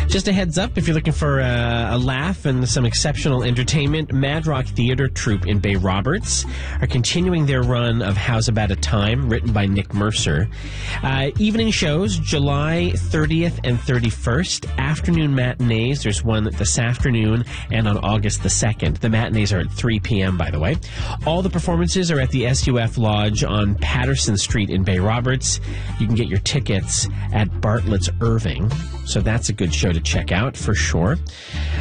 Just a heads up, if you're looking for a laugh and some exceptional entertainment, Mad Rock Theatre Troupe in Bay Roberts are continuing their run of How's About a Time, written by Nick Mercer. Evening shows, July 30th and 31st. Afternoon matinees, there's one this afternoon and on August the 2nd. The matinees are at 3 p.m., by the way. All the performances are at the SUF Lodge on Patterson Street in Bay Roberts. You can get your tickets at Bartlett's Irving, so that's a good show to check out for sure.